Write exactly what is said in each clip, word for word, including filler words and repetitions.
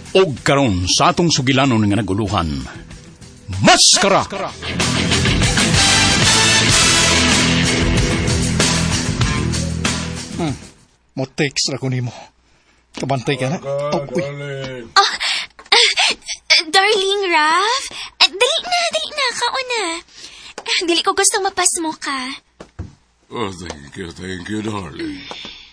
Og karon sa atong sugilanon nga naguluhan, Maskara! Hmm, mo text ra ko nimo. Kabantay ka na? Oh, uy. Oh, uh, darling Raf, uh, dali na, dali na, kaon na. Uh, dili ko gustong mapasmo ka. Oh, thank you, thank you, darling.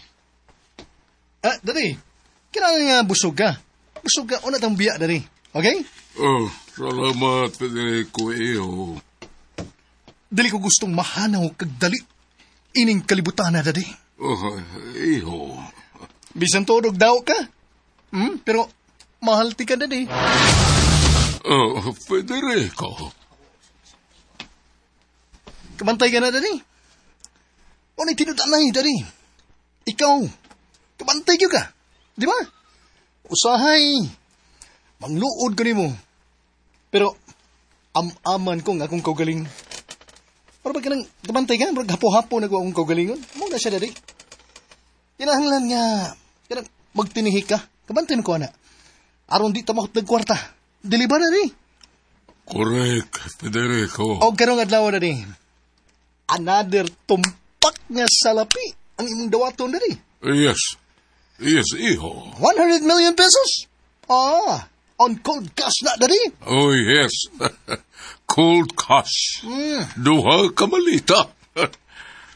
Ah, dali. Kailangan nga busog ka. Busog ka, una tang biya, dali. Okay? Oh, salamat, Federico, iyo. Dali ko gustong mahanaw kag dali. Ining kalibutan na, dali. Oh, iyo. Bisan tudog daw ka. Hmm, pero mahal ti ka, dali. Oh, Federico. Kabantay ka na, dali. O na'y tinutanay, dali. Ikaw, kabantay ka ka. Di ba? Usahay. Mangluod ko ni mo. Pero, am-aman ko nga kung kaugaling. Para ba ka nang kabantay ka? Para hapo-hapo na ko akong kaugalingon. Mo na siya, dali. Kinahanglan nga, kinang magtinihi ka. Kabantay mo ko, ana. Aron di tamakot nagkwarta. Dili ba, dali? Correct, Federico. O karong adlaw, dali. Another tumpak nga salapi ang imong dawaton, dali. Yes. Yes, iho. one hundred million pesos? Ah, on cold cash na, dali. Oh, yes. Cold cash. Mm. Duha ka malita.